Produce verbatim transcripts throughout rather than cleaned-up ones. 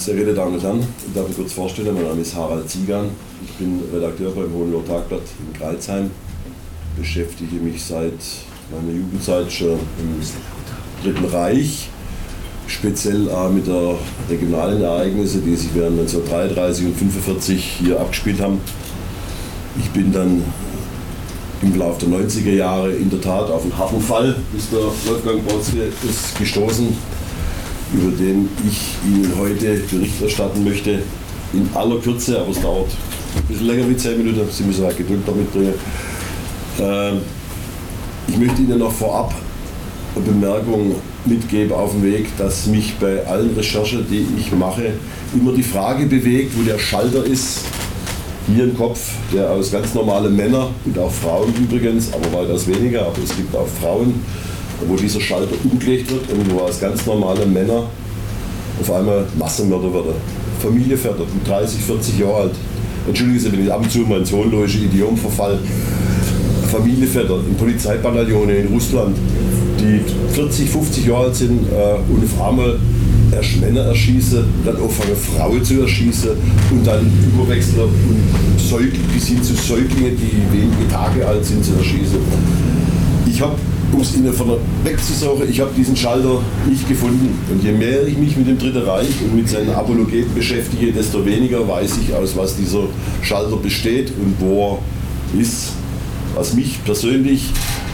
Sehr geehrte Damen und Herren, ich darf mich kurz vorstellen, mein Name ist Harald Ziegan. Ich bin Redakteur beim Hohenloher Tagblatt in Crailsheim, beschäftige mich seit meiner Jugendzeit schon im Dritten Reich, speziell auch mit der regionalen Ereignisse, die sich während neunzehnhundertdreiunddreißig und neunzehnhundertfünfundvierzig hier abgespielt haben. Ich bin dann im Laufe der neunziger Jahre in der Tat auf einen harten Fall, bis der Wolfgang Brotzke ist, gestoßen, über den ich Ihnen heute Bericht erstatten möchte. In aller Kürze, aber es dauert ein bisschen länger wie zehn Minuten, Sie müssen halt Geduld damit bringen. Ähm, ich möchte Ihnen noch vorab eine Bemerkung mitgeben auf dem Weg, dass mich bei allen Recherchen, die ich mache, immer die Frage bewegt, wo der Schalter ist, hier im Kopf, der aus ganz normalen Männern und auch Frauen übrigens, aber weitaus weniger, aber es gibt auch Frauen, wo dieser Schalter umgelegt wird und wo aus ganz normalen Männern auf einmal Massenmörder werden. Familienväter, dreißig, vierzig Jahre alt. Entschuldigen Sie, wenn ich ab und zu mal ins hohenlohische Idiom verfall. Familienväter in Polizeibataillone in Russland, die vierzig, fünfzig Jahre alt sind äh, und auf einmal erst Männer erschießen, dann anfangen Frauen zu erschießen und dann überwechseln und Säuglinge, bis hin zu Säuglingen, die wenige Tage alt sind, zu erschießen. Ich habe, um es Ihnen von weg zu sagen, ich habe diesen Schalter nicht gefunden. Und je mehr ich mich mit dem Dritten Reich und mit seinen Apologeten beschäftige, desto weniger weiß ich, aus was dieser Schalter besteht und wo er ist, was mich persönlich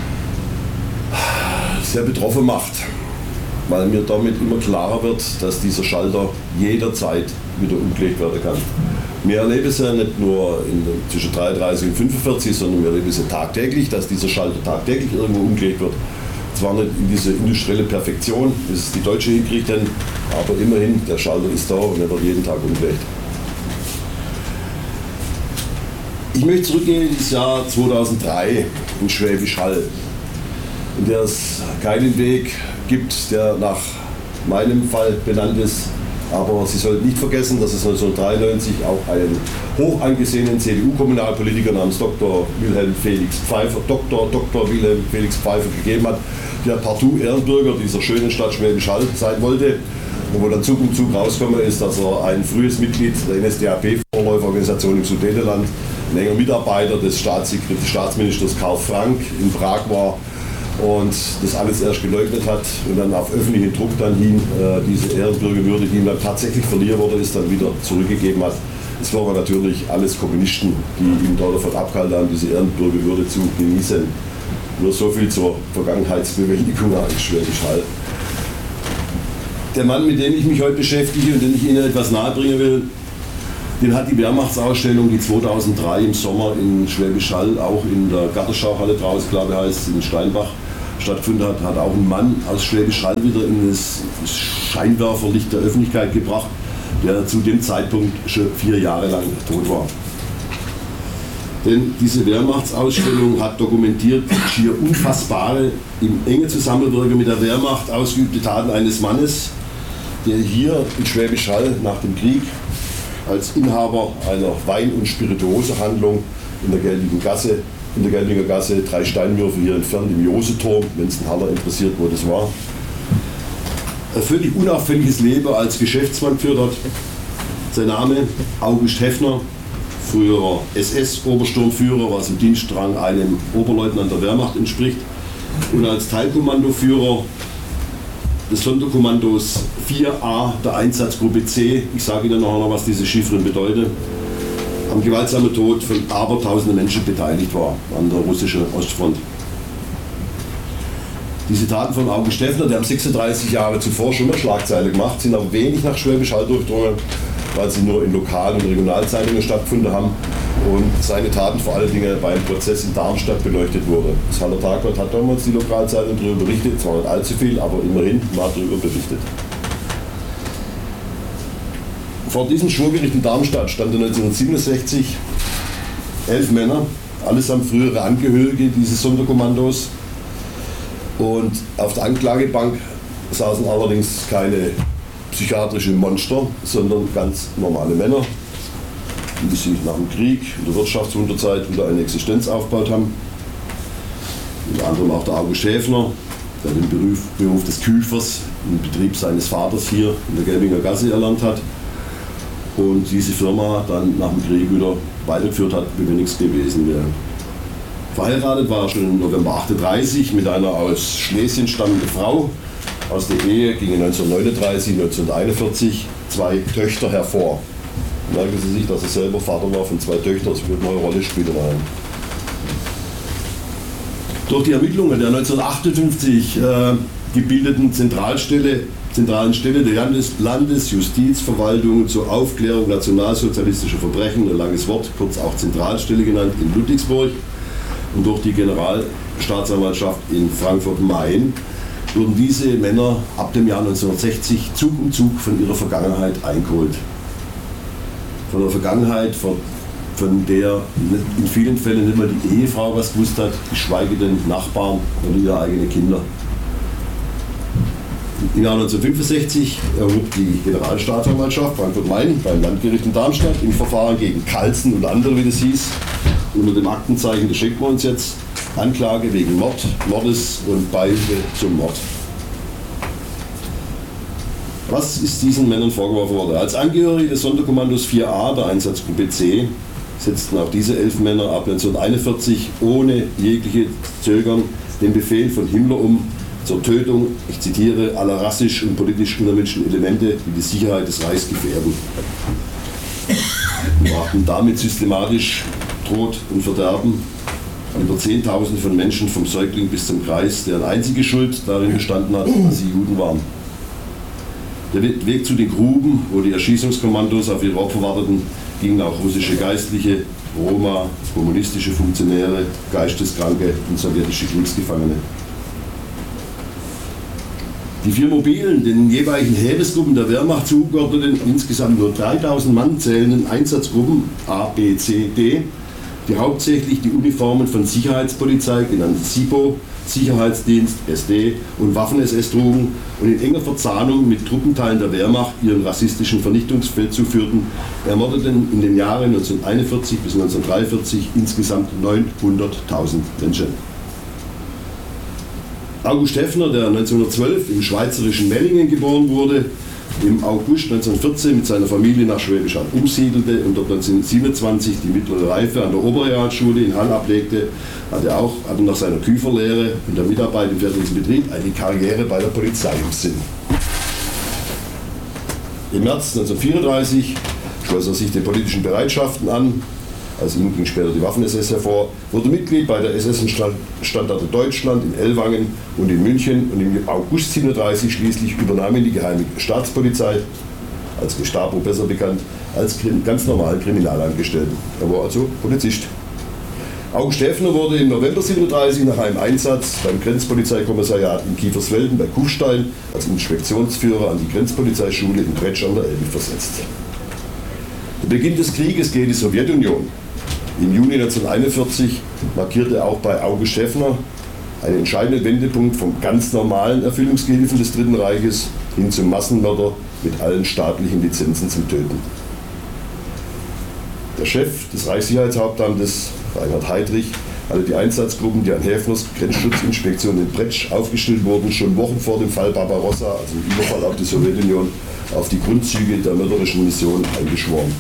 sehr betroffen macht, weil mir damit immer klarer wird, dass dieser Schalter jederzeit wieder umgelegt werden kann. Wir erleben es ja nicht nur in, zwischen dreiunddreißig und fünfundvierzig, sondern wir erleben es ja tagtäglich, dass dieser Schalter tagtäglich irgendwo umgelegt wird. Zwar nicht in diese industrielle Perfektion, wie es die Deutschen hinkriegt, aber immerhin, der Schalter ist da und er wird jeden Tag umgelegt. Ich möchte zurückgehen ins Jahr zweitausenddrei in Schwäbisch Hall, in der es keinen Weg gibt, der nach meinem Fall benannt ist. Aber Sie sollten nicht vergessen, dass es neunzehnhundertdreiundneunzig auch einen hoch angesehenen C D U-Kommunalpolitiker namens Doktor Wilhelm Felix Pfeiffer, Doktor Doktor Wilhelm Felix Pfeiffer gegeben hat, der partout Ehrenbürger dieser schönen Stadt Schwäbisch Hall sein wollte. Und wo dann Zug um Zug rausgekommen ist, dass er ein frühes Mitglied der N S D A P-Vorläuferorganisation im Sudetenland, ein enger Mitarbeiter des Staatsministers Karl Frank in Prag war und das alles erst geleugnet hat und dann auf öffentlichen Druck dann hin äh, diese Ehrenbürgerwürde, die ihm dann tatsächlich verliehen wurde, ist, dann wieder zurückgegeben hat. Es waren natürlich alles Kommunisten, die ihm dort davon abgehalten haben, diese Ehrenbürgerwürde zu genießen. Nur so viel zur Vergangenheitsbewältigung in Schwäbisch Hall. Der Mann, mit dem ich mich heute beschäftige und den ich Ihnen etwas nahebringen will, den hat die Wehrmachtsausstellung, die zweitausenddrei im Sommer in Schwäbisch Hall, auch in der Gartenschauhalle draußen, glaube ich, heißt in Steinbach, stattgefunden hat, hat auch ein Mann aus Schwäbisch Hall wieder in das Scheinwerferlicht der Öffentlichkeit gebracht, der zu dem Zeitpunkt schon vier Jahre lang tot war. Denn diese Wehrmachtsausstellung hat dokumentiert schier unfassbare, im engen Zusammenwirken mit der Wehrmacht ausgeübte Taten eines Mannes, der hier in Schwäbisch Hall nach dem Krieg als Inhaber einer Wein- und Spirituosehandlung in der Gelbigen Gasse, in der Gelbinger Gasse, drei Steinwürfe hier entfernt im Joseturm, wenn es den Haller interessiert, wo das war, ein völlig unauffälliges Leben als Geschäftsmann geführt hat. Sein Name August Heffner, früherer S S-Obersturmführer, was im Dienstrang einem Oberleutnant der Wehrmacht entspricht, und als Teilkommandoführer des Sonderkommandos vier A der Einsatzgruppe C, ich sage Ihnen noch, was diese Chiffren bedeuten, am gewaltsamen Tod von abertausenden Menschen beteiligt war an der russischen Ostfront. Diese Taten von August Heffner, der haben sechsunddreißig Jahre zuvor schon mal Schlagzeile gemacht, sind aber wenig nach Schwäbisch Hall durchgedrungen, weil sie nur in Lokal- und Regionalzeitungen stattgefunden haben und seine Taten vor allen Dingen beim Prozess in Darmstadt beleuchtet wurden. Das Haller Tagblatt hat damals die Lokalzeitung darüber berichtet, zwar nicht allzu viel, aber immerhin war darüber berichtet. Vor diesem Schwurgericht in Darmstadt standen neunzehnhundertsiebenundsechzig elf Männer, allesamt frühere Angehörige dieses Sonderkommandos, und auf der Anklagebank saßen allerdings keine psychiatrische Monster, sondern ganz normale Männer, die sich nach dem Krieg in der Wirtschaftswunderzeit wieder eine Existenz aufgebaut haben. Unter anderem auch der August Heffner, der den Beruf, Beruf des Küfers im Betrieb seines Vaters hier in der Gelbinger Gasse erlernt hat. und diese Firma dann nach dem Krieg wieder weitergeführt hat, wie wenn nichts gewesen wäre. Verheiratet war er schon im November achtunddreißig mit einer aus Schlesien stammenden Frau. Aus der Ehe gingen neunzehnhundertneununddreißig, neunzehnhunderteinundvierzig zwei Töchter hervor. Merken Sie sich, dass er selber Vater war von zwei Töchtern, das wird eine Rolle spielen. Durch die Ermittlungen der neunzehnhundertachtundfünfzig äh, gebildeten Zentralstelle, zentralen Stelle der Landes Landesjustizverwaltung zur Aufklärung nationalsozialistischer Verbrechen, ein langes Wort, kurz auch Zentralstelle genannt, in Ludwigsburg, und durch die Generalstaatsanwaltschaft in Frankfurt-Main wurden diese Männer ab dem Jahr neunzehnhundertsechzig Zug um Zug von ihrer Vergangenheit eingeholt. Von der Vergangenheit, von, von der in vielen Fällen nicht mal die Ehefrau was gewusst hat, geschweige denn Nachbarn oder ihre eigenen Kinder. Im Jahr neunzehnhundertfünfundsechzig erhob die Generalstaatsanwaltschaft Frankfurt-Main beim Landgericht in Darmstadt im Verfahren gegen Kalsen und andere, wie das hieß, unter dem Aktenzeichen, das schenken wir uns jetzt, Anklage wegen Mord, Mordes und Beihilfe zum Mord. Was ist diesen Männern vorgeworfen worden? Als Angehörige des Sonderkommandos vier a der Einsatzgruppe C setzten auch diese elf Männer ab neunzehnhunderteinundvierzig ohne jegliche Zögern den Befehl von Himmler um zur Tötung, ich zitiere, aller rassisch und politisch unerwünschten Elemente, die die Sicherheit des Reichs gefährden. Und brachten damit systematisch Tod und Verderben an über Zehntausende von Menschen vom Säugling bis zum Kreis, deren einzige Schuld darin bestanden hat, dass sie Juden waren. Der Weg zu den Gruben, wo die Erschießungskommandos auf ihre Opfer warteten, gingen auch russische Geistliche, Roma, kommunistische Funktionäre, Geisteskranke und sowjetische Kriegsgefangene. Die vier mobilen, den jeweiligen Heeresgruppen der Wehrmacht zugeordneten, insgesamt nur dreitausend Mann zählenden Einsatzgruppen A, B, C, D, die hauptsächlich die Uniformen von Sicherheitspolizei, genannt SIPO, Sicherheitsdienst, S D und Waffen-S S trugen und in enger Verzahnung mit Truppenteilen der Wehrmacht ihren rassistischen Vernichtungsfeldzug führten, ermordeten in den Jahren neunzehnhunderteinundvierzig bis neunzehnhundertdreiundvierzig insgesamt neunhunderttausend Menschen. August Heffner, der neunzehnhundertzwölf im schweizerischen Mellingen geboren wurde, im August neunzehnhundertvierzehn mit seiner Familie nach Schwäbisch Hall umsiedelte und dort neunzehnhundertsiebenundzwanzig die mittlere Reife an der Oberrealschule in Hall ablegte, hatte auch hatte nach seiner Küferlehre und der Mitarbeit im väterlichen Betrieb eine Karriere bei der Polizei im Sinn. Im März neunzehnhundertvierunddreißig schloss er sich den politischen Bereitschaften an. Als ihm ging später die Waffen-S S hervor, wurde Mitglied bei der S S-Standarte Deutschland in Ellwangen und in München und im August siebenunddreißig schließlich übernahm ihn die Geheime Staatspolizei, als Gestapo besser bekannt, als ganz normalen Kriminalangestellten. Er war also Polizist. August Heffner wurde im November siebenunddreißig nach einem Einsatz beim Grenzpolizeikommissariat in Kiefersfelden bei Kufstein als Inspektionsführer an die Grenzpolizeischule in Tretsch an der Elbe versetzt. Der Beginn des Krieges gegen die Sowjetunion im Juni neunzehnhunderteinundvierzig markierte auch bei August Heffner einen entscheidenden Wendepunkt vom ganz normalen Erfüllungsgehilfen des Dritten Reiches hin zum Massenmörder mit allen staatlichen Lizenzen zum Töten. Der Chef des Reichssicherheitshauptamtes, Reinhard Heydrich, hatte die Einsatzgruppen, die an Heffners Grenzschutzinspektion in Bretsch aufgestellt wurden, schon Wochen vor dem Fall Barbarossa, also dem Überfall auf die Sowjetunion, auf die Grundzüge der mörderischen Mission eingeschworen.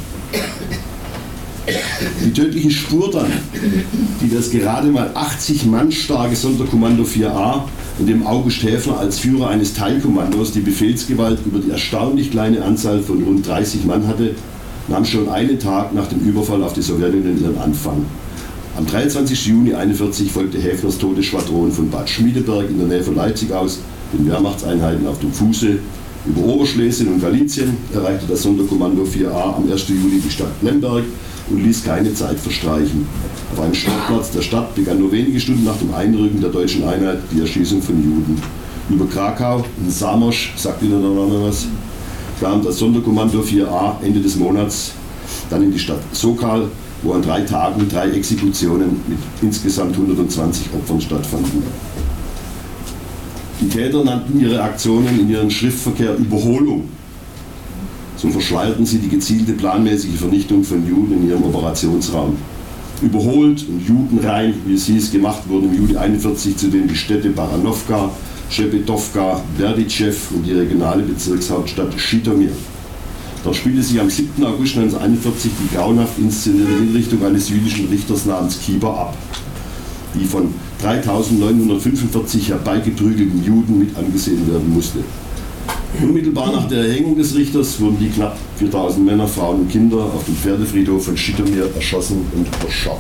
Die tödliche Spur dann, die das gerade mal achtzig Mann starke Sonderkommando vier a und dem August Heffner als Führer eines Teilkommandos die Befehlsgewalt über die erstaunlich kleine Anzahl von rund dreißig Mann hatte, nahm schon einen Tag nach dem Überfall auf die Sowjetunion ihren Anfang. Am dreiundzwanzigsten Juni neunzehnhunderteinundvierzig folgte Heffners Todesschwadron von Bad Schmiedeberg in der Nähe von Leipzig aus den Wehrmachtseinheiten auf dem Fuße. Über Oberschlesien und Galizien erreichte das Sonderkommando vier a am ersten Juli die Stadt Lemberg und ließ keine Zeit verstreichen. Auf einem Sportplatz der Stadt begann nur wenige Stunden nach dem Einrücken der deutschen Einheit die Erschießung von Juden. Über Krakau und Samosch, sagt Ihnen der Name was, kam das Sonderkommando vier a Ende des Monats dann in die Stadt Sokal, wo an drei Tagen drei Exekutionen mit insgesamt hundertzwanzig Opfern stattfanden. Die Täter nannten ihre Aktionen in ihrem Schriftverkehr Überholung. So verschleierten sie die gezielte planmäßige Vernichtung von Juden in ihrem Operationsraum. Überholt und judenrein, wie es hieß, gemacht wurden im Juli einundvierzig zudem die Städte Baranovka, Schepetowka, Berditschew und die regionale Bezirkshauptstadt Schitomir. Dort spielte sich am siebten August neunzehnhunderteinundvierzig die grauenhaft inszenierte Hinrichtung eines jüdischen Richters namens Kieper ab, die von dreitausendneunhundertfünfundvierzig herbeigeprügelten Juden mit angesehen werden musste. Unmittelbar nach der Erhängung des Richters wurden die knapp viertausend Männer, Frauen und Kinder auf dem Pferdefriedhof von Schitomir erschossen und verscharrt.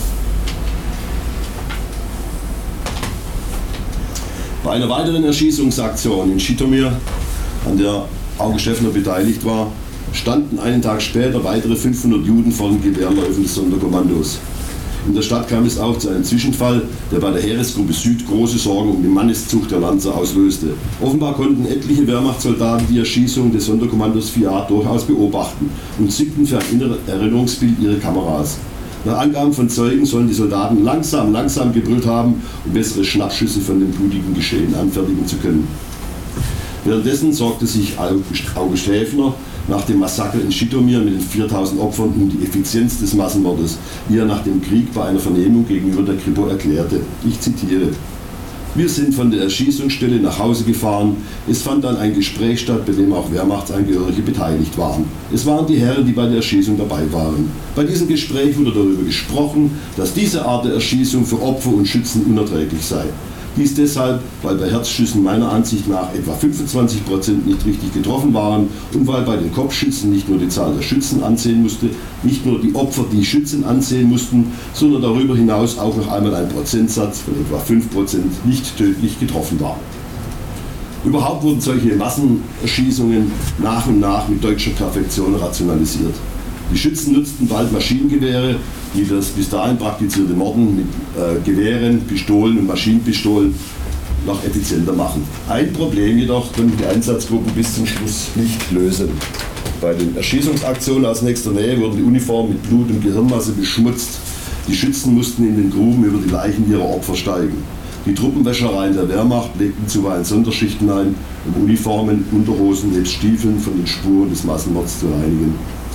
Bei einer weiteren Erschießungsaktion in Schitomir, an der August Schäffner beteiligt war, standen einen Tag später weitere fünfhundert Juden vor den Gewehrläufen des Sonderkommandos. In der Stadt kam es auch zu einem Zwischenfall, der bei der Heeresgruppe Süd große Sorgen um die Manneszucht der Lanzer auslöste. Offenbar konnten etliche Wehrmachtssoldaten die Erschießung des Sonderkommandos vier A durchaus beobachten und zückten für ein Erinnerungsbild ihre Kameras. Nach Angaben von Zeugen sollen die Soldaten langsam, langsam gebrüllt haben, um bessere Schnappschüsse von dem blutigen Geschehen anfertigen zu können. Währenddessen sorgte sich August Häfner nach dem Massaker in Schitomir mit den viertausend Opfern um die Effizienz des Massenmordes, wie er nach dem Krieg bei einer Vernehmung gegenüber der Kripo erklärte. Ich zitiere: Wir sind von der Erschießungsstelle nach Hause gefahren. Es fand dann ein Gespräch statt, bei dem auch Wehrmachtsangehörige beteiligt waren. Es waren die Herren, die bei der Erschießung dabei waren. Bei diesem Gespräch wurde darüber gesprochen, dass diese Art der Erschießung für Opfer und Schützen unerträglich sei. Dies deshalb, weil bei Herzschüssen meiner Ansicht nach etwa fünfundzwanzig Prozent nicht richtig getroffen waren und weil bei den Kopfschüssen nicht nur die Zahl der Schützen ansehen musste, nicht nur die Opfer die Schützen ansehen mussten, sondern darüber hinaus auch noch einmal ein Prozentsatz von etwa fünf Prozent nicht tödlich getroffen war. Überhaupt wurden solche Massenerschießungen nach und nach mit deutscher Perfektion rationalisiert. Die Schützen nutzten bald Maschinengewehre, die das bis dahin praktizierte Morden mit äh, Gewehren, Pistolen und Maschinenpistolen noch effizienter machen. Ein Problem jedoch konnten die Einsatzgruppen bis zum Schluss nicht lösen. Bei den Erschießungsaktionen aus nächster Nähe wurden die Uniformen mit Blut und Gehirnmasse beschmutzt. Die Schützen mussten in den Gruben über die Leichen ihrer Opfer steigen. Die Truppenwäschereien der Wehrmacht legten zuweilen Sonderschichten ein, um Uniformen, Unterhosen nebst Stiefeln von den Spuren des Massenmords zu reinigen.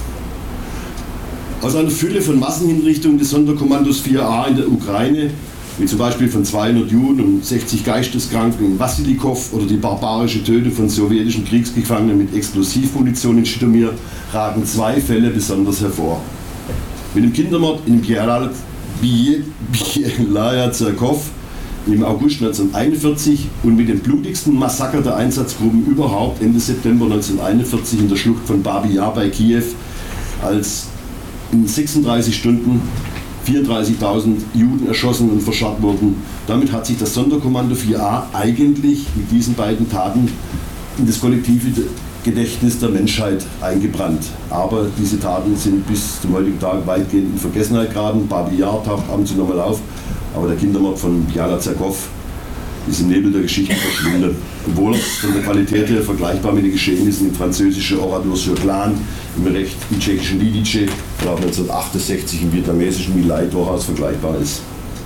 Aus einer Fülle von Massenhinrichtungen des Sonderkommandos vier A in der Ukraine, wie zum Beispiel von zweihundert Juden und sechzig Geisteskranken in Wassilikow oder die barbarische Tötung von sowjetischen Kriegsgefangenen mit Explosivmunition in Schitomir, ragen zwei Fälle besonders hervor. Mit dem Kindermord in Bjelaja Zerkow im August neunzehnhunderteinundvierzig und mit dem blutigsten Massaker der Einsatzgruppen überhaupt Ende September neunzehnhunderteinundvierzig in der Schlucht von Babi Yar bei Kiew, als in sechsunddreißig Stunden vierunddreißigtausend Juden erschossen und verscharrt wurden. Damit hat sich das Sonderkommando vier A eigentlich mit diesen beiden Taten in das kollektive Gedächtnis der Menschheit eingebrannt. Aber diese Taten sind bis zum heutigen Tag weitgehend in Vergessenheit geraten. Babi Yar taucht ab und zu nochmal auf, aber der Kindermord von Bjelaja Zerkow ist im Nebel der Geschichte verschwunden. Obwohl er von der Qualität her vergleichbar mit den Geschehnissen im französischen Oradour sur Glane, im Recht im tschechischen Lidice und auch neunzehnhundertachtundsechzig im vietnamesischen My Lai durchaus vergleichbar ist.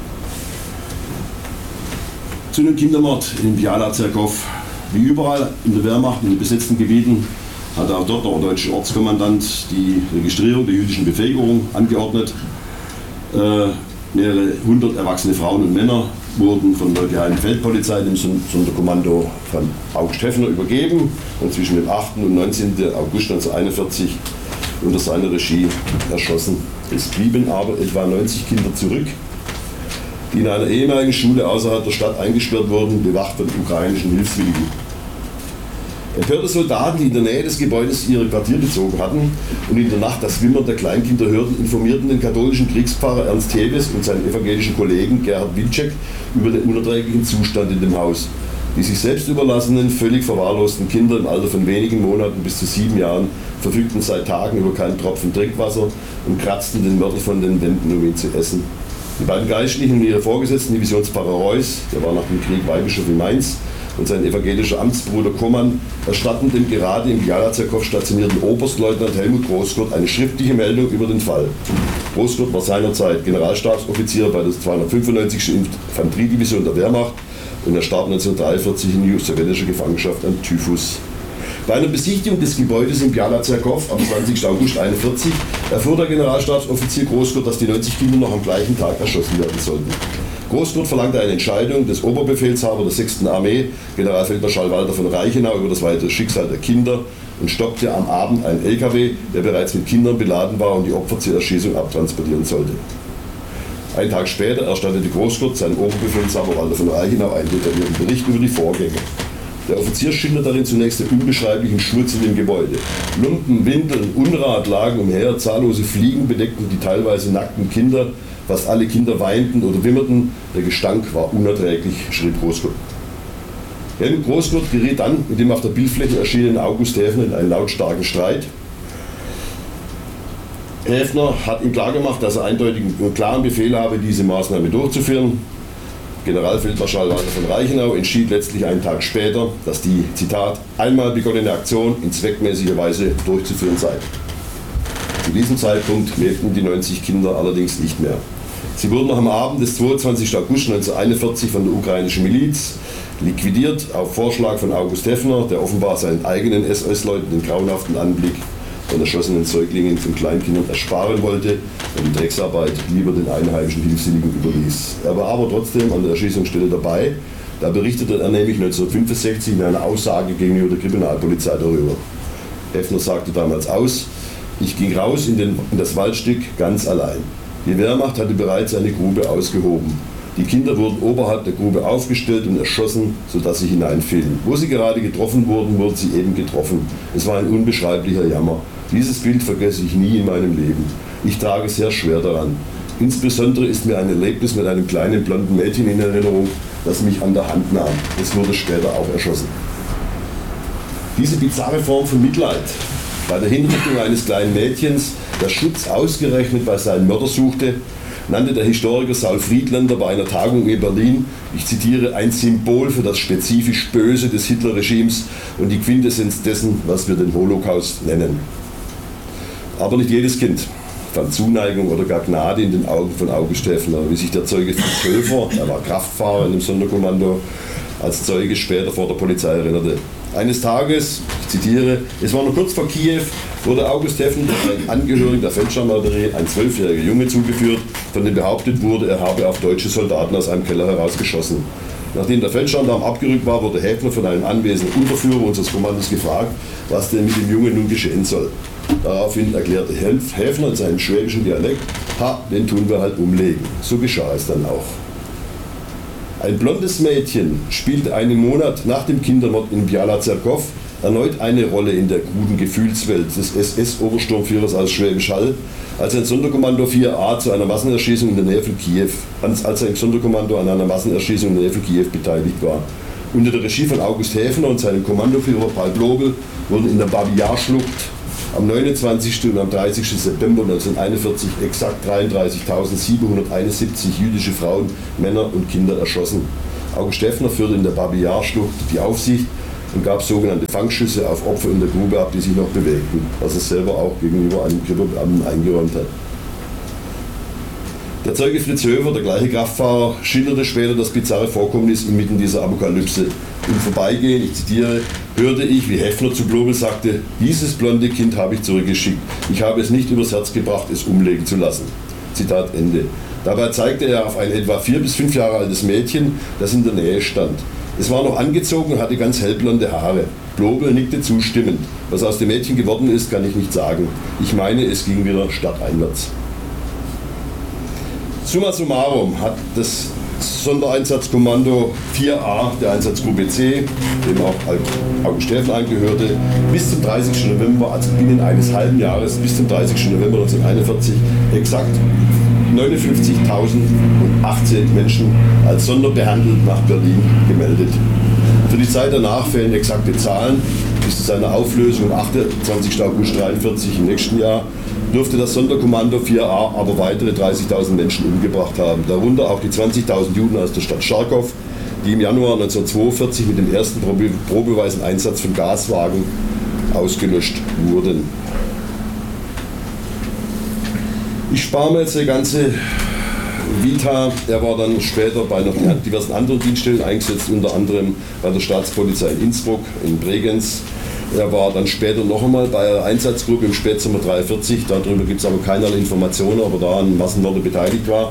Zu dem Kindermord in Bjelaja Zerkow. Wie überall in der Wehrmacht, in den besetzten Gebieten, hat auch dort der deutsche Ortskommandant die Registrierung der jüdischen Bevölkerung angeordnet. Äh, mehrere hundert erwachsene Frauen und Männer wurden von der Geheimen Feldpolizei, dem Sonderkommando von August Häfner, übergeben und zwischen dem achten und neunzehnten August neunzehnhunderteinundvierzig unter seiner Regie erschossen. Es blieben aber etwa neunzig Kinder zurück, die in einer ehemaligen Schule außerhalb der Stadt eingesperrt wurden, bewacht von ukrainischen Hilfswilligen. Empörte Soldaten, die in der Nähe des Gebäudes ihre Quartier bezogen hatten und in der Nacht das Wimmern der Kleinkinder hörten, informierten den katholischen Kriegspfarrer Ernst Teves und seinen evangelischen Kollegen Gerhard Wilczek über den unerträglichen Zustand in dem Haus. Die sich selbst überlassenen, völlig verwahrlosten Kinder im Alter von wenigen Monaten bis zu sieben Jahren verfügten seit Tagen über keinen Tropfen Trinkwasser und kratzten den Mörtel von den Wänden, um ihn zu essen. Die beiden Geistlichen und ihre Vorgesetzten, Divisionspfarrer Reuss, der war nach dem Krieg Weihbischof in Mainz, und sein evangelischer Amtsbruder Koman erstatten dem gerade im Bjelaja Zerkow stationierten Oberstleutnant Helmut Großgurt eine schriftliche Meldung über den Fall. Großgurt war seinerzeit Generalstabsoffizier bei der zweihundertfünfundneunzigsten Infanteriedivision der Wehrmacht und er starb neunzehnhundertdreiundvierzig in sowjetischer Gefangenschaft an Typhus. Bei einer Besichtigung des Gebäudes in Bjelaja Zerkow am zwanzigsten August einundvierzig erfuhr der Generalstabsoffizier Großgurt, dass die neunzig Kinder noch am gleichen Tag erschossen werden sollten. Großgurt verlangte eine Entscheidung des Oberbefehlshabers der sechsten Armee, Generalfeldmarschall Walter von Reichenau, über das weitere Schicksal der Kinder und stoppte am Abend einen L K W, der bereits mit Kindern beladen war und die Opfer zur Erschießung abtransportieren sollte. Einen Tag später erstattete Großgurt seinem Oberbefehlshaber Walter von Reichenau einen detaillierten Bericht über die Vorgänge. Der Offizier schildert darin zunächst den unbeschreiblichen Schmutz in dem Gebäude. Lumpen, Windeln, Unrat lagen umher, zahllose Fliegen bedeckten die teilweise nackten Kinder, fast alle Kinder weinten oder wimmerten, der Gestank war unerträglich, schrieb Großgurt. Helmut Großgurt geriet dann mit dem auf der Bildfläche erschienenen August Häfner in einen lautstarken Streit. Häfner hat ihm klargemacht, dass er eindeutig einen klaren Befehl habe, diese Maßnahme durchzuführen. Generalfeldmarschall Walter von Reichenau entschied letztlich einen Tag später, dass die, Zitat, einmal begonnene Aktion in zweckmäßiger Weise durchzuführen sei. Zu diesem Zeitpunkt lebten die neunzig Kinder allerdings nicht mehr. Sie wurden noch am Abend des zweiundzwanzigsten August neunzehnhunderteinundvierzig von der ukrainischen Miliz liquidiert, auf Vorschlag von August Häfner, der offenbar seinen eigenen S S-Leuten den grauenhaften Anblick von erschossenen Säuglingen von Kleinkindern ersparen wollte und die Drecksarbeit lieber den einheimischen Hilfswilligen überließ. Er war aber trotzdem an der Erschießungsstelle dabei, da berichtete er nämlich neunzehnhundertfünfundsechzig in einer Aussage gegenüber der Kriminalpolizei darüber. Häfner sagte damals aus: Ich ging raus in, den, in das Waldstück ganz allein. Die Wehrmacht hatte bereits eine Grube ausgehoben. Die Kinder wurden oberhalb der Grube aufgestellt und erschossen, sodass sie hineinfielen. Wo sie gerade getroffen wurden, wurden sie eben getroffen. Es war ein unbeschreiblicher Jammer. Dieses Bild vergesse ich nie in meinem Leben. Ich trage sehr schwer daran. Insbesondere ist mir ein Erlebnis mit einem kleinen blonden Mädchen in Erinnerung, das mich an der Hand nahm. Es wurde später auch erschossen. Diese bizarre Form von Mitleid bei der Hinrichtung eines kleinen Mädchens, das Schutz ausgerechnet bei seinem Mörder suchte, nannte der Historiker Saul Friedländer bei einer Tagung in Berlin, ich zitiere, ein Symbol für das spezifisch Böse des Hitlerregimes und die Quintessenz dessen, was wir den Holocaust nennen. Aber nicht jedes Kind fand Zuneigung oder gar Gnade in den Augen von August Häfner, wie sich der Zeuge Fritz Höfer, er war Kraftfahrer in dem Sonderkommando, als Zeuge später vor der Polizei erinnerte. Eines Tages, ich zitiere, es war noch kurz vor Kiew, wurde August Häfner durch einen Angehörigen der Feldgendarmerie, ein zwölfjähriger Junge, zugeführt, von dem behauptet wurde, er habe auf deutsche Soldaten aus einem Keller herausgeschossen. Nachdem der Feldgendarm abgerückt war, wurde Häfner von einem anwesenden Unterführer unseres Kommandos gefragt, was denn mit dem Jungen nun geschehen soll. Daraufhin erklärte Häfner in seinem schwäbischen Dialekt, ha, den tun wir halt umlegen. So geschah es dann auch. Ein blondes Mädchen spielte einen Monat nach dem Kindermord in Biała Czerkow erneut eine Rolle in der kruden Gefühlswelt des S S-Obersturmführers aus Schwäbisch Hall, als ein Sonderkommando vier a zu einer Massenerschießung in der Nähe von Kiew, als ein Sonderkommando an einer Massenerschießung in der Nähe von Kiew beteiligt war. Unter der Regie von August Häfner und seinem Kommandoführer Paul Blobel wurden in der Babi-Yar-Schlucht am neunundzwanzigsten und am dreißigsten September neunzehnhunderteinundvierzig exakt dreiunddreißigtausendsiebenhunderteinundsiebzig jüdische Frauen, Männer und Kinder erschossen. August Häfner führte in der Babi-Yar-Schlucht die Aufsicht und gab sogenannte Fangschüsse auf Opfer in der Grube ab, die sich noch bewegten, was er selber auch gegenüber einem Kripo-Beamten eingeräumt hat. Der Zeuge Fritz Höfer, der gleiche Kraftfahrer, schilderte später das bizarre Vorkommnis inmitten dieser Apokalypse. Im Vorbeigehen, ich zitiere, hörte ich, wie Häfner zu Blobel sagte, dieses blonde Kind habe ich zurückgeschickt. Ich habe es nicht übers Herz gebracht, es umlegen zu lassen. Zitat Ende. Dabei zeigte er auf ein etwa vier bis fünf Jahre altes Mädchen, das in der Nähe stand. Es war noch angezogen und hatte ganz hellblonde Haare. Blobel nickte zustimmend. Was aus dem Mädchen geworden ist, kann ich nicht sagen. Ich meine, es ging wieder stadteinwärts. Summa summarum hat das Sondereinsatzkommando vier a der Einsatzgruppe C, dem auch August Häfner angehörte, bis zum dreißigsten November, also binnen eines halben Jahres, bis zum dreißigsten November neunzehnhunderteinundvierzig, exakt neunundfünfzigtausendachtzehn Menschen als sonderbehandelt nach Berlin gemeldet. Für die Zeit danach fehlen exakte Zahlen. Bis zu seiner Auflösung am achtundzwanzigsten August neunzehnhundertdreiundvierzig im nächsten Jahr dürfte das Sonderkommando vier a aber weitere dreißigtausend Menschen umgebracht haben, darunter auch die zwanzigtausend Juden aus der Stadt Charkow, die im Januar neunzehnhundertzweiundvierzig mit dem ersten probeweisen Einsatz von Gaswagen ausgelöscht wurden. Ich spare mir jetzt die ganze Vita. Er war dann später bei noch diversen anderen Dienststellen eingesetzt, unter anderem bei der Staatspolizei in Innsbruck, in Bregenz. Er war dann später noch einmal bei einer Einsatzgruppe im Spätsommer neunzehnhundertdreiundvierzig, darüber gibt es aber keinerlei Informationen, ob er da an Massenmorde beteiligt war.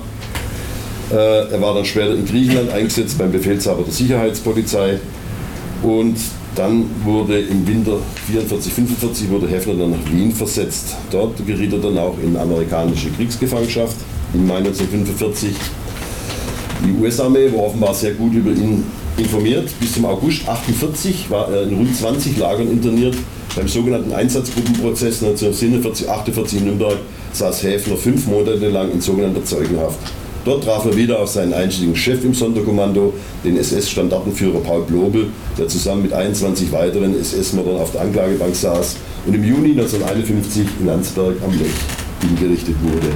Er war dann später in Griechenland eingesetzt beim Befehlshaber der Sicherheitspolizei und Dann wurde im Winter vierundvierzig fünfundvierzig wurde Heffner dann nach Wien versetzt. Dort geriet er dann auch in amerikanische Kriegsgefangenschaft im Mai neunzehnhundertfünfundvierzig. Die U S-Armee war offenbar sehr gut über ihn informiert. Bis zum August achtundvierzig war er in rund zwanzig Lagern interniert. Beim sogenannten Einsatzgruppenprozess neunzehnhundertsiebenundvierzig achtundvierzig in Nürnberg saß Heffner fünf Monate lang in sogenannter Zeugenhaft. Dort traf er wieder auf seinen einstigen Chef im Sonderkommando, den S S-Standartenführer Paul Blobel, der zusammen mit einundzwanzig weiteren S S-Mördern auf der Anklagebank saß und im Juni neunzehnhunderteinundfünfzig in Landsberg am Lech hingerichtet wurde.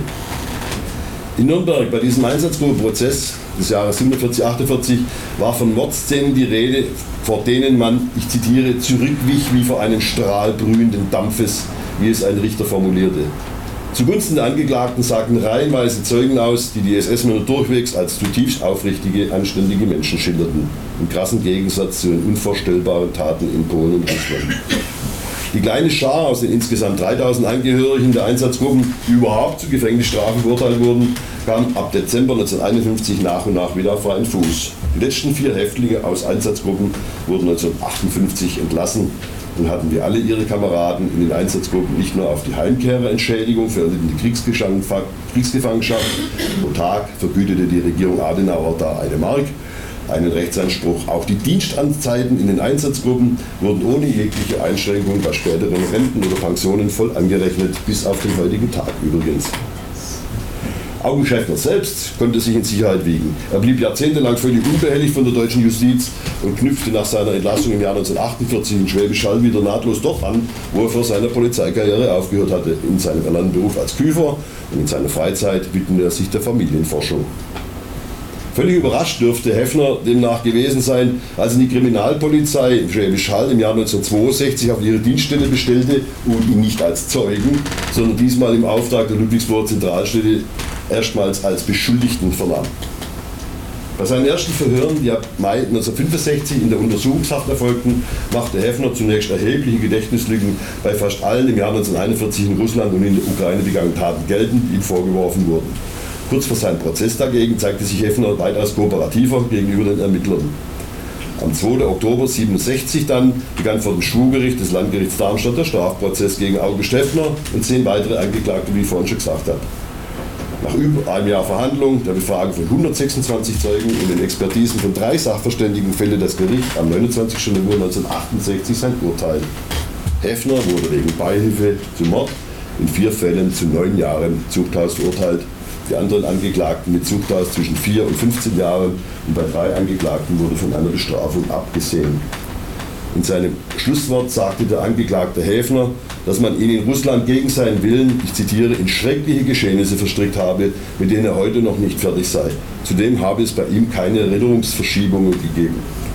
In Nürnberg bei diesem Einsatzgruppenprozess des Jahres siebenundvierzig achtundvierzig war von Mordszenen die Rede, vor denen man, ich zitiere, zurückwich wie vor einem Strahl brühenden Dampfes, wie es ein Richter formulierte. Zugunsten der Angeklagten sagten reihenweise Zeugen aus, die die S S-Männer durchwegs als zutiefst aufrichtige, anständige Menschen schilderten, im krassen Gegensatz zu den unvorstellbaren Taten in Polen und Russland. Die kleine Schar aus den insgesamt dreitausend Angehörigen der Einsatzgruppen, die überhaupt zu Gefängnisstrafen verurteilt wurden, kam ab Dezember neunzehnhunderteinundfünfzig nach und nach wieder auf freien Fuß. Die letzten vier Häftlinge aus Einsatzgruppen wurden neunzehnhundertachtundfünfzig entlassen und hatten wie alle ihre Kameraden in den Einsatzgruppen nicht nur auf die Heimkehrerentschädigung für die Kriegsgefangenschaft pro Tag vergütete die Regierung Adenauer da eine Mark, einen Rechtsanspruch. Auch die Dienstanzeiten in den Einsatzgruppen wurden ohne jegliche Einschränkung bei späteren Renten oder Pensionen voll angerechnet, bis auf den heutigen Tag übrigens. August Heffner selbst konnte sich in Sicherheit wiegen. Er blieb jahrzehntelang völlig unbehelligt von der deutschen Justiz und knüpfte nach seiner Entlassung im Jahr neunzehnhundertachtundvierzig in Schwäbisch Hall wieder nahtlos dort an, wo er vor seiner Polizeikarriere aufgehört hatte, in seinem erlernten Beruf als Küfer, und in seiner Freizeit widmete er sich der Familienforschung. Völlig überrascht dürfte Heffner demnach gewesen sein, als ihn die Kriminalpolizei in Schwäbisch Hall im Jahr neunzehnhundertzweiundsechzig auf ihre Dienststelle bestellte und ihn nicht als Zeugen, sondern diesmal im Auftrag der Ludwigsburger Zentralstelle erstmals als Beschuldigten vernahm. Bei seinen ersten Verhören, die ab Mai neunzehnhundertfünfundsechzig in der Untersuchungshaft erfolgten, machte Heffner zunächst erhebliche Gedächtnislücken bei fast allen im Jahr neunzehnhunderteinundvierzig in Russland und in der Ukraine begangenen Taten geltend, die ihm vorgeworfen wurden. Kurz vor seinem Prozess dagegen zeigte sich Heffner weitaus kooperativer gegenüber den Ermittlern. Am zweiten Oktober neunzehnhundertsiebenundsechzig dann begann vor dem Schwurgericht des Landgerichts Darmstadt der Strafprozess gegen August Heffner und zehn weitere Angeklagte, wie ich vorhin schon gesagt habe. Nach über einem Jahr Verhandlung, der Befragung von hundertsechsundzwanzig Zeugen und den Expertisen von drei Sachverständigen fällte das Gericht am neunundzwanzigsten November neunzehnhundertachtundsechzig sein Urteil. Heffner wurde wegen Beihilfe zum Mord in vier Fällen zu neun Jahren Zuchthaus verurteilt. Die anderen Angeklagten mit Zuchthaus zwischen vier und fünfzehn Jahren und bei drei Angeklagten wurde von einer Bestrafung abgesehen. In seinem Schlusswort sagte der Angeklagte Heffner, dass man ihn in Russland gegen seinen Willen, ich zitiere, in schreckliche Geschehnisse verstrickt habe, mit denen er heute noch nicht fertig sei. Zudem habe es bei ihm keine Erinnerungsverschiebungen gegeben.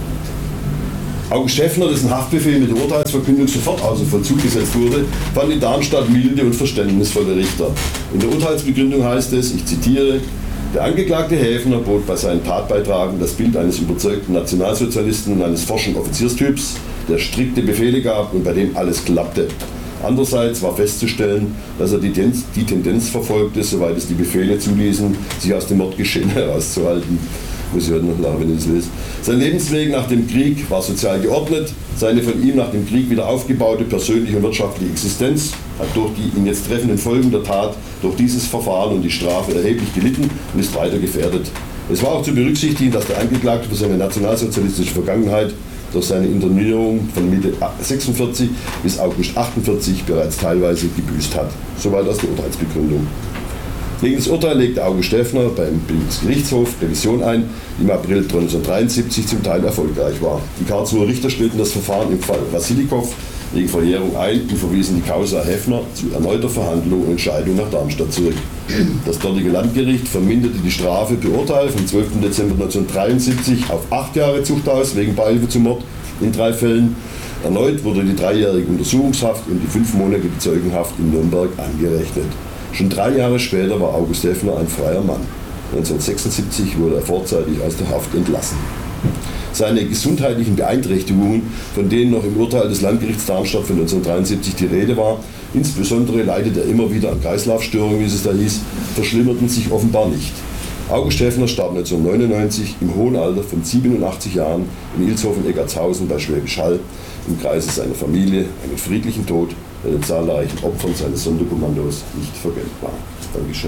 August Heffner, dessen Haftbefehl mit der Urteilsverkündung sofort außer Vollzug gesetzt wurde, fand in Darmstadt milde und verständnisvolle Richter. In der Urteilsbegründung heißt es, ich zitiere, der Angeklagte Heffner bot bei seinen Tatbeitragen das Bild eines überzeugten Nationalsozialisten und eines forschen Offizierstyps, der strikte Befehle gab und bei dem alles klappte. Andererseits war festzustellen, dass er die Tendenz, die Tendenz verfolgte, soweit es die Befehle zuließen, sich aus dem Mordgeschehen herauszuhalten. Muss ich heute noch lachen, wenn ihr das wisst. Sein Lebensweg nach dem Krieg war sozial geordnet. Seine von ihm nach dem Krieg wieder aufgebaute persönliche und wirtschaftliche Existenz hat durch die ihn jetzt treffenden Folgen der Tat, durch dieses Verfahren und die Strafe erheblich gelitten und ist weiter gefährdet. Es war auch zu berücksichtigen, dass der Angeklagte für seine nationalsozialistische Vergangenheit durch seine Internierung von Mitte sechsundvierzig bis August achtundvierzig bereits teilweise gebüßt hat. Soweit aus der Urteilsbegründung. Gegen das Urteil legte August Heffner beim Bundesgerichtshof Revision ein, die im April neunzehnhundertdreiundsiebzig zum Teil erfolgreich war. Die Karlsruher Richter stellten das Verfahren im Fall Wassilikow wegen Verjährung ein und verwiesen die Causa Heffner zu erneuter Verhandlung und Entscheidung nach Darmstadt zurück. Das dortige Landgericht verminderte die Strafe per Urteil vom zwölften Dezember neunzehnhundertdreiundsiebzig auf acht Jahre Zuchthaus wegen Beihilfe zum Mord in drei Fällen. Erneut wurde die dreijährige Untersuchungshaft und die fünfmonatige Zeugenhaft in Nürnberg angerechnet. Schon drei Jahre später war August Heffner ein freier Mann. neunzehnhundertsechsundsiebzig wurde er vorzeitig aus der Haft entlassen. Seine gesundheitlichen Beeinträchtigungen, von denen noch im Urteil des Landgerichts Darmstadt von neunzehnhundertdreiundsiebzig die Rede war, insbesondere leidet er immer wieder an Kreislaufstörungen, wie es da hieß, verschlimmerten sich offenbar nicht. August Heffner starb neunzehnhundertneunundneunzig im hohen Alter von siebenundachtzig Jahren in Ilshofen-Eggertshausen bei Schwäbisch Hall im Kreise seiner Familie einen friedlichen Tod, der den zahlreichen Opfern seines Sonderkommandos nicht vergönnt war. Dankeschön.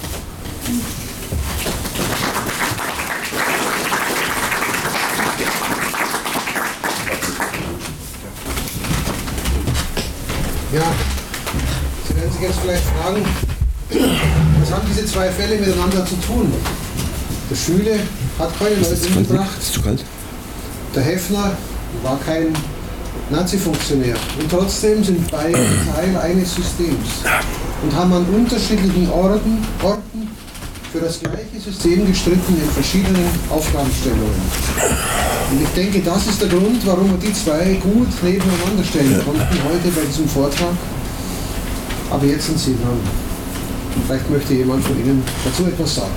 Ja, Sie werden sich jetzt vielleicht fragen, was haben diese zwei Fälle miteinander zu tun? Der Schüle hat keine Leute umgebracht. Ist zu kalt? Der Heffner war kein Nazi-Funktionär. Und trotzdem sind beide Teil eines Systems und haben an unterschiedlichen Orten, Orten für das gleiche System gestritten in verschiedenen Aufgabenstellungen. Und ich denke, das ist der Grund, warum wir die zwei gut nebeneinander stellen konnten heute bei diesem Vortrag. Aber jetzt sind Sie dran. Vielleicht möchte jemand von Ihnen dazu etwas sagen.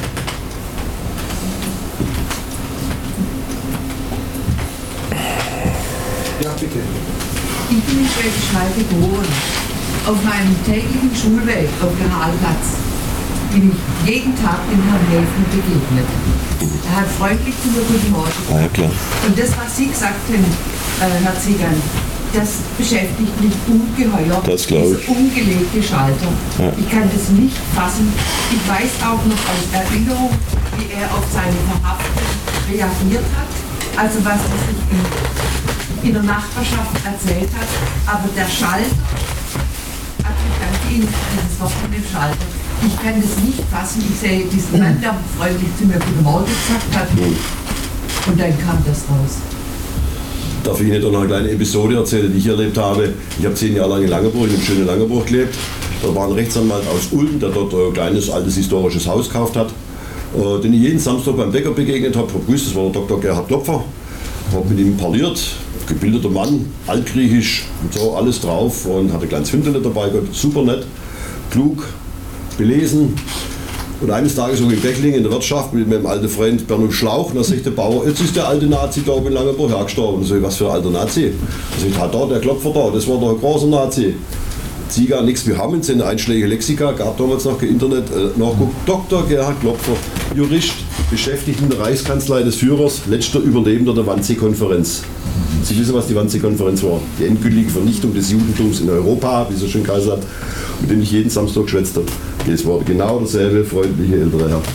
Ja, bitte. Ich bin in Schwäbisch Hall geboren. Auf meinem täglichen Schulweg auf dem Hallplatz bin ich jeden Tag dem Herrn Heffner begegnet. Er hat freundlich zu mir guten Morgen. Ah, ja, klar. Und das, was Sie gesagt haben, äh, Herr Ziegern, das beschäftigt mich ungeheuer. Das glaube ich. Dieser umgelegte Schalter. Ja. Ich kann das nicht fassen. Ich weiß auch noch aus Erinnerung, wie er auf seine Verhaftung reagiert hat. Also was er sich in, in der Nachbarschaft erzählt hat. Aber der Schalter, also ich danke Ihnen für dieses Wort von dem Schalter. Ich kann das nicht fassen. Ich sehe diesen Mann, der freundlich zu mir guten Morgen gesagt hat. Und dann kam das raus. Darf ich Ihnen noch eine kleine Episode erzählen, die ich erlebt habe? Ich habe zehn Jahre lang in Langerburg, in schönen Langerburg gelebt. Da war ein Rechtsanwalt aus Ulm, der dort ein kleines, altes, historisches Haus gekauft hat, äh, den ich jeden Samstag beim Bäcker begegnet habe. Grüß, das war der Doktor Gerhard Klopfer. Habe mit ihm parliert, gebildeter Mann, altgriechisch und so, alles drauf und hatte ein kleines Hündele dabei, super nett, klug, belesen. Und eines Tages so in Becklingen in der Wirtschaft mit meinem alten Freund Bernhard Schlauch, und da sagt der Bauer, jetzt ist der alte Nazi da oben in Langerburg hergestorben. Und so, was für ein alter Nazi? Da sagt er, da, der Klopfer da, das war doch ein großer Nazi. Ziga, nichts, wir haben in Einschläge Lexika, gab damals noch kein Internet, äh, nachguckt, Doktor Gerhard Klopfer, Jurist, beschäftigt in der Reichskanzlei des Führers, letzter Überlebender der Wannsee-Konferenz. Sie wissen, was die Wannsee-Konferenz war? Die endgültige Vernichtung des Judentums in Europa, wie es so schön geheißen hat, mit dem ich jeden Samstag geschwätzt habe. Es war genau derselbe freundliche ältere Herr.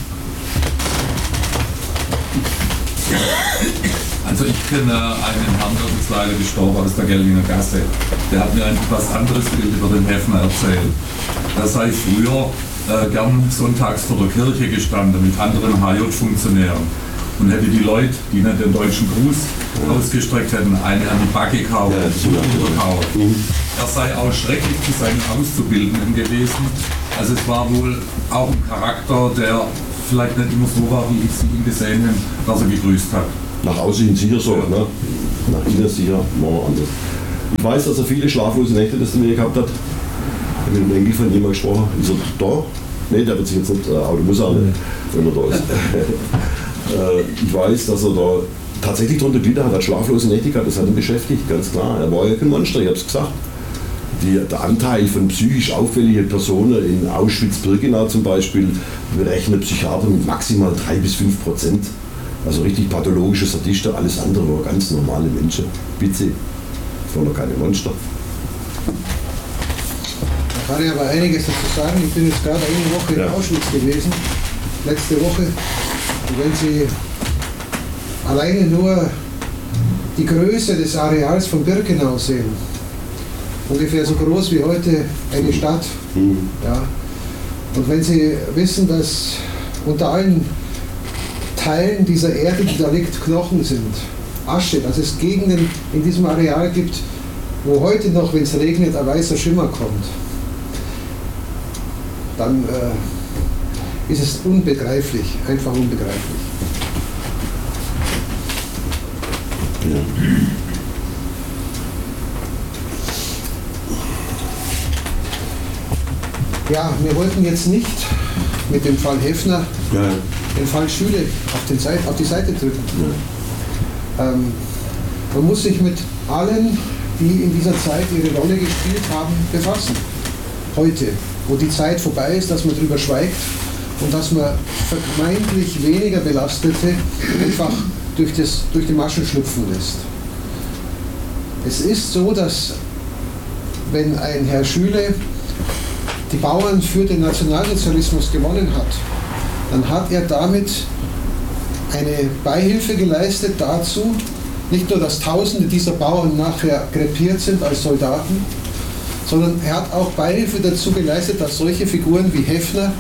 Also ich kenne einen Herrn, der ist leider gestorben aus der Gellinger Gasse. Der hat mir ein etwas anderes Bild über den Heffner erzählt. Er sei früher äh, gern sonntags vor der Kirche gestanden mit anderen H J-Funktionären und hätte die Leute, die nicht den deutschen Gruß ausgestreckt hätten, eine an die Backe gehauen, ja, übergehauen. Mhm. Er sei auch schrecklich zu seinen Auszubildenden gewesen. Also es war wohl auch ein Charakter, der vielleicht nicht immer so war, wie ich sie ihn gesehen habe, dass er gegrüßt hat. Nach außen hin sicher so, ne? Nach innen sicher mal anders. Ich weiß, dass er viele schlaflose Nächte das mir gehabt hat. Ich habe mit einem Enkel von jemandem gesprochen. Ist er da? Ne, der wird sich jetzt nicht, äh, aber muss er nicht, wenn er da ist. äh, ich weiß, dass er da tatsächlich drunter gelitten hat, hat schlaflose Nächte gehabt, das hat ihn beschäftigt, ganz klar. Er war ja kein Monster, ich habe es gesagt. Die, der Anteil von psychisch auffälligen Personen in Auschwitz-Birkenau zum Beispiel berechnet Psychiater mit maximal drei bis fünf Prozent. Also richtig pathologische Sadisten, alles andere war ganz normale Menschen. Bitte, das waren doch keine Monster. Da kann ich aber einiges dazu sagen. Ich bin jetzt gerade eine Woche in ja. Auschwitz gewesen, letzte Woche. Und wenn Sie alleine nur die Größe des Areals von Birkenau sehen, ungefähr so groß wie heute eine Stadt. Mhm. Ja. Und wenn Sie wissen, dass unter allen Teilen dieser Erde, die da liegt, Knochen sind, Asche, dass es Gegenden in diesem Areal gibt, wo heute noch, wenn es regnet, ein weißer Schimmer kommt, dann äh, ist es unbegreiflich, einfach unbegreiflich. Ja. Ja, wir wollten jetzt nicht mit dem Fall Heffner ja. den Fall Schüle auf, den Seite, auf die Seite drücken. Ja. Ähm, man muss sich mit allen, die in dieser Zeit ihre Rolle gespielt haben, befassen. Heute, wo die Zeit vorbei ist, dass man darüber schweigt und dass man vermeintlich weniger Belastete einfach durch, das, durch die Maschen schlüpfen lässt. Es ist so, dass wenn ein Herr Schüle die Bauern für den Nationalsozialismus gewonnen hat, dann hat er damit eine Beihilfe geleistet dazu, nicht nur, dass Tausende dieser Bauern nachher krepiert sind als Soldaten, sondern er hat auch Beihilfe dazu geleistet, dass solche Figuren wie Heffner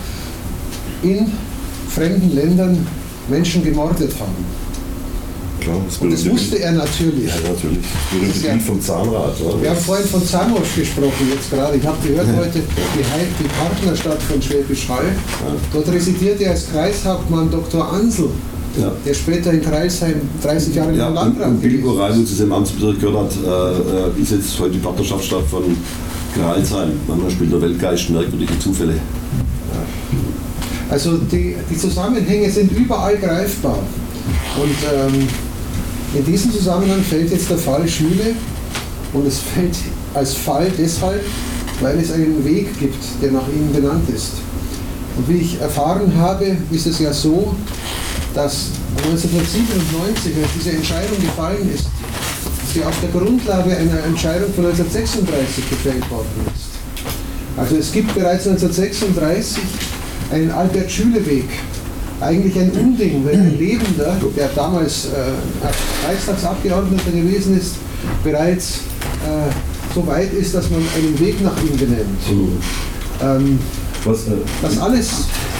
in fremden Ländern Menschen gemordet haben. Klar, das Und das wusste er natürlich. Ja, natürlich. Das berühmte Bild vom Zahnrad. Oder? Wir haben vorhin von Zahnhof gesprochen, jetzt gerade. Ich habe gehört heute, die, Heil die Partnerstadt von Schwäbisch Hall. Ja. Dort residierte als Kreishauptmann Doktor Ansel, ja. der später in Kreisheim dreißig Jahre ja, im Landrat und Bilbo Reim zu seinem Amtsbezirk gehört hat, äh, ist jetzt heute die Partnerschaftsstadt von Kreisheim. Manchmal spielt der Weltgeist merkwürdige Zufälle. Ja. Also die, die Zusammenhänge sind überall greifbar. Und ähm, in diesem Zusammenhang fällt jetzt der Fall Schüle, und es fällt als Fall deshalb, weil es einen Weg gibt, der nach ihm benannt ist. Und wie ich erfahren habe, ist es ja so, dass neunzehnhundertsiebenundneunzig, als diese Entscheidung gefallen ist, sie auf der Grundlage einer Entscheidung von neunzehnhundertsechsunddreißig gefällt worden ist. Also es gibt bereits neunzehnhundertsechsunddreißig einen Albert-Schüle-Weg. Eigentlich ein Unding, wenn ein Lebender, der damals äh, Reichstagsabgeordneter gewesen ist, bereits äh, so weit ist, dass man einen Weg nach ihm benennt. Mhm. Ähm, Was, äh, das alles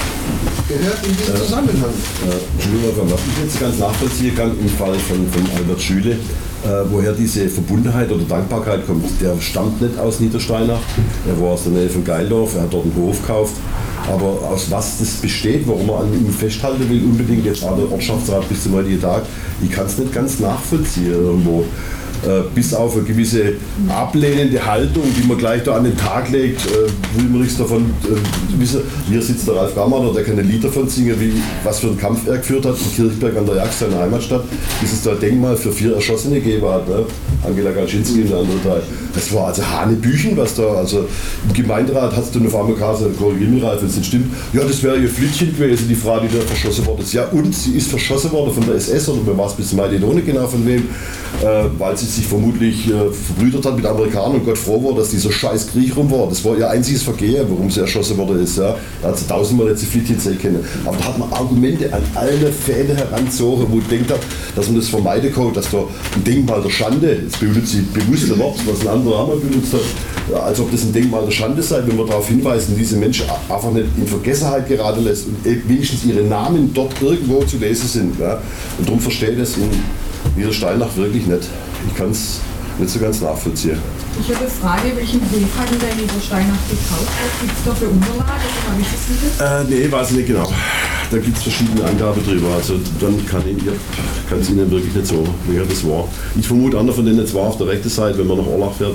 gehört in diesen äh, Zusammenhang. Äh, Entschuldigung, was ich jetzt ganz nachvollziehen kann im Fall von, von Albert Schüle, äh, woher diese Verbundenheit oder Dankbarkeit kommt. Der stammt nicht aus Niedersteinach, er war aus der Nähe von Geildorf, er hat dort einen Hof gekauft. Aber aus was das besteht, warum er an ihm festhalten will, unbedingt jetzt auch der Ortschaftsrat bis zum heutigen Tag, ich kann es nicht ganz nachvollziehen irgendwo. Äh, bis auf eine gewisse ablehnende Haltung, die man gleich da an den Tag legt, äh, will man nichts davon äh, wissen. Hier sitzt der Ralf Gammader, der kann ein Lied davon singen, wie, was für einen Kampf er geführt hat in Kirchberg an der Jagd, seiner Heimatstadt, bis es da ein Denkmal für vier Erschossene gegeben hat. Ne? Angela Galczynski und der andere Teil. Das war also Hanebüchen, was da, also im Gemeinderat hast du eine Farbe Kase, korrigiere mich, Ralf, wenn es nicht stimmt. Ja, das wäre ihr Flittchen gewesen, die Frau, die da verschossen worden ist. Ja, und sie ist verschossen worden von der S S oder wer war es bis zum Heide ohne genau von wem, äh, weil sie sich vermutlich äh, verbrüdert hat mit Amerikanern und Gott froh war, dass dieser scheiß Krieg rum war. Das war ihr einziges Vergehen, warum sie erschossen worden ist. Ja. Da hat sie tausendmal jetzt die Flittchen sehen können. Aber da hat man Argumente an alle Fäden herangezogen, wo ich denkt habe, dass man das vermeiden kann, dass da ein Denkmal der Schande, das benutze ich bewusst ein Wort, was ein anderer auch mal benutzt hat, als ob das ein Denkmal der Schande sei, wenn wir darauf hinweisen, diese Menschen einfach nicht in Vergessenheit geraten lässt und wenigstens ihre Namen dort irgendwo zu lesen sind. Ja. Und darum verstehe ich das in Niedersteinach wirklich nicht. Ich kann es nicht so ganz nachvollziehen. Ich habe eine Frage, welchen Hof hat denn der Niedersteinach gekauft? Gibt es da für Unterlagen? Habe ich das nicht? Äh, nee, weiß ich nicht genau. Da gibt es verschiedene Angaben drüber. Also dann kann ich kann es Ihnen wirklich nicht so, wer das war. Ich vermute, einer von denen jetzt war auf der rechten Seite, wenn man nach Orlach fährt.